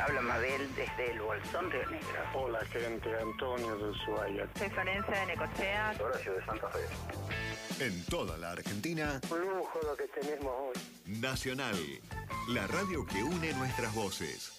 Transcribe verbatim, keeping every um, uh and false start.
Habla Mabel desde el Bolsón, Río Negro. Hola, gente. Antonio de Ushuaia. Soy Florencia de Necochea. Horacio de Santa Fe. En toda la Argentina, Un lujo lo que tenemos hoy. Nacional, la radio que une nuestras voces.